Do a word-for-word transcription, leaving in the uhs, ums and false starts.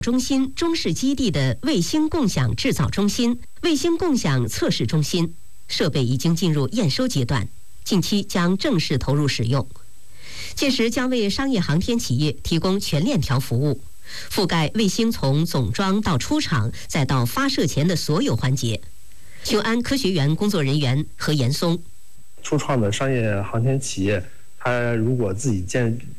中心中试基地的卫星共享制造中心、卫星共享测试中心设备已经进入验收阶段，近期将正式投入使用。届时将为商业航天企业提供全链条服务，覆盖卫星从总装到出厂再到发射前的所有环节。雄安科学园工作人员何延松： 初创的商业航天企业，它如果自己建